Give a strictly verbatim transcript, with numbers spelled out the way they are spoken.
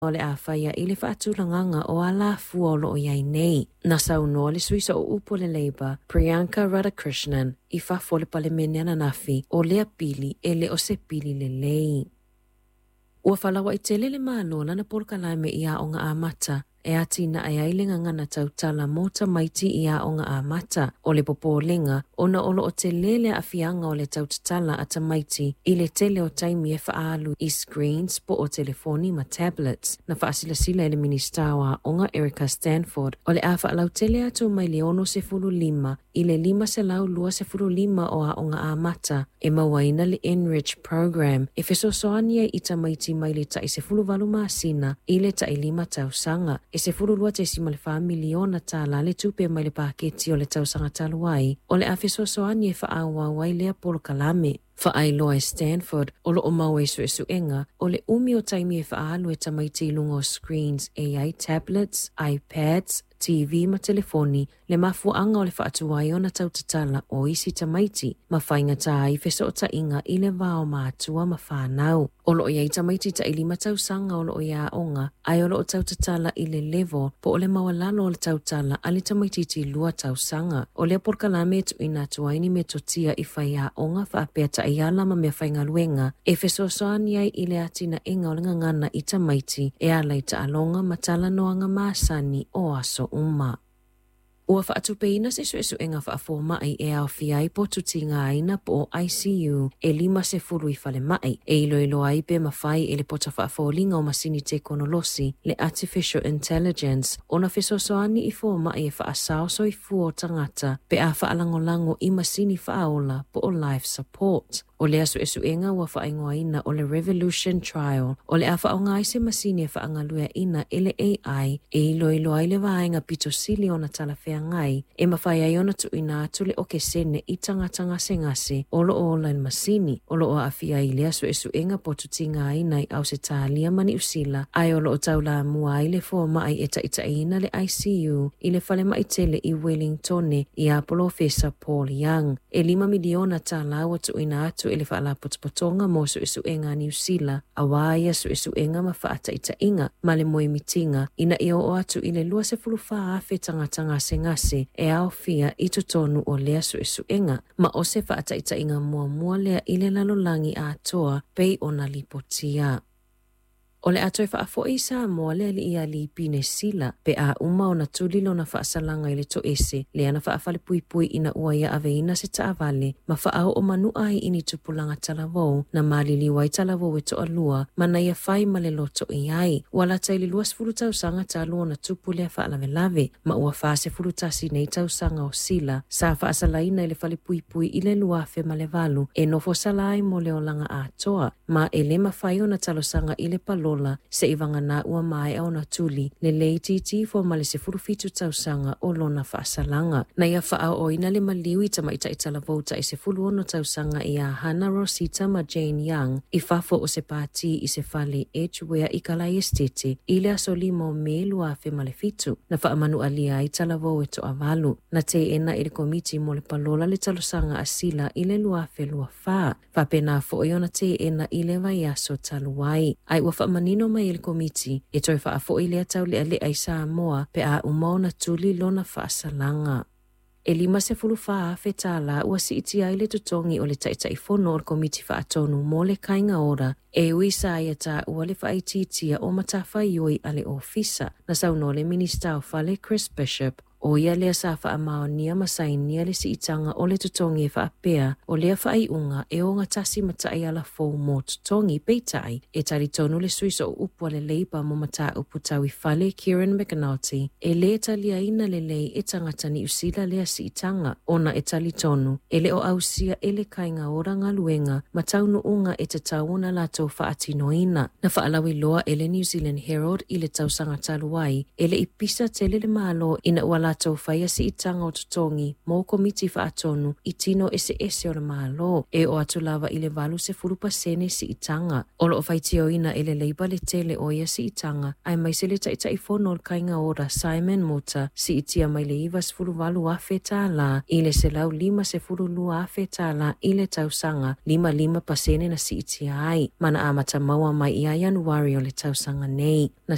o le awhaia i le whaatulanganga o ala fuolo o iai nei. Na sauno le suisa o upo le Labour, Priyanka Radhakrishnan, i whafole pale mene ana nafi o lea pili e le o se pili le lei. Ua whalawa i tele le mālola na polkalame i a o ngā amata, e ati na ai ailenga ngana tautala mota maiti i a o ngā amata o le popolenga o na olo o te lele a fianga o le tautatala ata maiti i le tele o taimi e whaalu i screens po o telefoni ma tablets na whaasila sila ele ministawa o ngā Erica Stanford o le a whaalau tele atu mai le ono se fulu lima i le lima se lau lua se fulu lima o a o ngā amata e mawaina le Enrich program e fesosoania i ta maiti mai le ta i se fulu valu maasina i le ta i lima tausanga e se fulu lua te sima le wha miliona tala le tupe mai le paketi o le tausanga taluai o le afesosoani e wha awa wai lea polo kalame. Wha ai loa e Stanford o lo o mau e su e su enga o le umi o taimi e wha alu e tamaiti lungo o screens A I tablets, iPads, T V ma telefoni le mafuanga o le whaatuai o na tautatala o isi tamaiti ma whainga ta ai feso o ta inga i le vao mātua ma whanau. O lo o iai tamaiti ta ili matausanga o lo o ia onga ai o lo o tautatala i le level po o le mawalalo o le tautala a le tamaiti ti lua tausanga. O le porkalame tu ina tuaini me totia i whaia onga whaapea ta iala ma mea whainga luenga e feso soani ai i le atina inga o le ngangana i tamaiti e alai ta alonga matala noanga maasani o aso uma. Ua whaatupeina se su e ngā whaafo mai e au fiai po tuti ngā aina po I C U e lima se furu i whale mai e ilo ilo ai pe mawhai e le pota whaafo linga o masini te konolosi le artificial intelligence o na fesosoani i fo mai e whaasao so i fuo tangata pe a whaalangolango i masini whaaola po o life support. O le asu esu enga ua whaingoa ina o le Revolution Trial o le a whaongai se masini e whaangaluea ina ele A I e ilo ilo ai le vaenga pito sili o na talawhea ngai e mawhai ai ona tu ina atu le oke sene i tangatanga se ngase o lo o lan masini o lo o awhia i le asu esu enga po tutinga ai nai au se tālia mani usila ai o lo o taula mua ai le fōma ai e taita ina le I C U i le whale maitele i Wellington i a Professor Paul Young e lima miliona tā lawa tu ina atu e le whaala potopotonga mo su esu enga New Zealand a waia su esu enga ma whaata ita inga ma le moe mitinga ina i o atu i le lua se fulu wha awhi tangatanga se ngase e au fia i tutonu o lea su esu enga ma o se whaata ita inga mua mua lea i le lalolangi a toa pei o na lipotia. O le ato e whaafo i sa moa le li ia li pine sila pe a uma o na tulilo na whaasalanga i le to ese le ana whaafale pui pui ina ua ia aveina se taavale ma whaao o manu ai ini tupulanga talavou na mali liwai talavou e to alua ma na ia whai ma le loto i ai. Wala tai li luas furu tausanga talua na tupu lea whaalave lave ma ua whaase furu tasi nei tausanga o sila sa whaasalaina i le whale pui pui i le luafe ma le valu e nofo salai mo le olanga a toa ma e le ma whai o na talosanga i le palo se iwanga na ua mai au na tuli le leititi fo male se furufitu tausanga o lona whaasalanga. Na ia wha o ina le maliwi tama ita ita la vouta i se fulu ono tausanga i a Hannah Rosita ma Jane Young i fafo o se pati i se fale Edgeware i kalai estete i le asoli mo me lua fe male fitu na wha amanu alia i talavou e to avalu. Na te ena i le komiti mo le palola le talosanga asila i le lua fe lua wha. Wha pena fo i ona te ena i le vai aso taluai. Ai ua wha nino mai il komiti e toi wha afo i lea tau lea lea i Samoa pe a umau na tuli lona whaasalanga. E lima se fulu wha fe tala ua si iti ai le tutongi o le taitai fono o le komiti wha atonu mo le kainga ora e ui sa ia ta ua le wha ititia o matafa ioi ale ofisa na sauno le minista o whale Chris Bishop o ia lea sa wha amao nia masainia le si itanga o le tutongi e wha apea o lea wha ai unga e o ngatasi matai ala fau mo tutongi peitai e tari tonu le suiso o upua le leipa mo mata uputau i whale Kieran McNulty e le talia ina le lei e tangatani usila lea si itanga ona e tali tonu e le o ausia e le kainga ora ngā luenga mataunu unga e te tauna lato wha atinoina na wha alawi loa e le New Zealand Herald i le tausanga taluai e le ipisa tele le malo ina wala tau whaia si itanga o tutongi mō komiti wha atonu i tino ese ese o le malo e o atu lava i le valu se furupa sene si itanga. O lo o whaitio ina e le leiba le tele o ia si itanga ai mai se le taita i whono o kainga ora Simon Mota si itia mai le ivas furu valu a feta la i le se lau lima se furu lua a feta la i le tausanga lima lima pasene na si itia ai mana amata maua mai i a Januari o le tausanga nei na